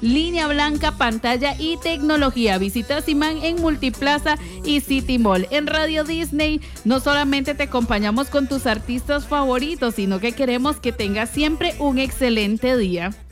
línea blanca, pantalla y tecnología. Visita Simán en Multiplaza y City Mall. En Radio Disney no solamente te acompañamos con tus artistas favoritos, sino que queremos que tengas siempre un excelente día.